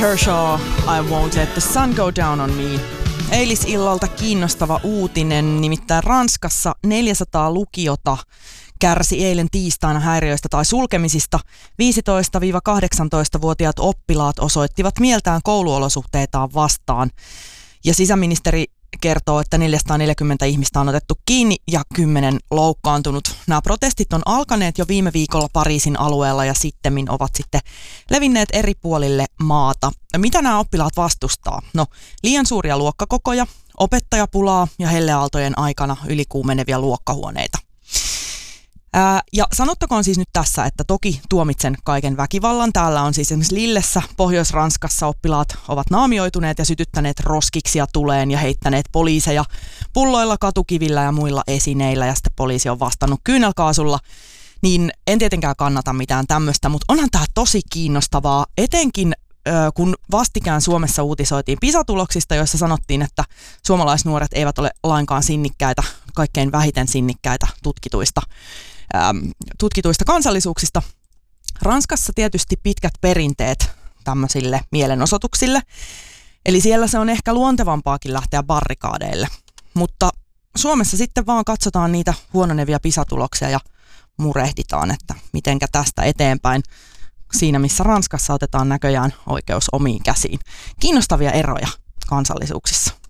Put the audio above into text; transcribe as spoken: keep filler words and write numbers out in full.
Kershaw, I Won't Let the Sun Go Down on Me. Eilisillalta kiinnostava uutinen, nimittäin Ranskassa neljäsataa lukiota kärsi eilen tiistaina häiriöistä tai sulkemisista. viisitoista–kahdeksantoista-vuotiaat oppilaat osoittivat mieltään kouluolosuhteitaan vastaan. Ja sisäministeri kertoo, että neljäsataaneljäkymmentä ihmistä on otettu kiinni ja kymmenen loukkaantunut. Nämä protestit on alkaneet jo viime viikolla Pariisin alueella ja sittemmin ovat sitten levinneet eri puolille maata. Mitä nämä oppilaat vastustaa? No, liian suuria luokkakokoja, opettajapulaa ja helleaaltojen aikana ylikuumenevia luokkahuoneita. Ää, ja sanottakoon siis nyt tässä, että toki tuomitsen kaiken väkivallan. Täällä on siis esimerkiksi Lillessä, Pohjois-Ranskassa oppilaat ovat naamioituneet ja sytyttäneet roskiksia tuleen ja heittäneet poliiseja pulloilla, katukivillä ja muilla esineillä ja sitten poliisi on vastannut kyynelkaasulla. Niin en tietenkään kannata mitään tämmöistä, mutta onhan tämä tosi kiinnostavaa, etenkin kun vastikään Suomessa uutisoitiin PISA-tuloksista, joissa sanottiin, että suomalaisnuoret eivät ole lainkaan sinnikkäitä, kaikkein vähiten sinnikkäitä tutkituista, ähm, tutkituista kansallisuuksista. Ranskassa tietysti pitkät perinteet tämmöisille mielenosoituksille, eli siellä se on ehkä luontevampaakin lähteä barrikaadeille, mutta Suomessa sitten vaan katsotaan niitä huononevia PISA-tuloksia ja murehditaan, että mitenkä tästä eteenpäin. Siinä, missä Ranskassa otetaan näköjään oikeus omiin käsiin. Kiinnostavia eroja kansallisuuksissa.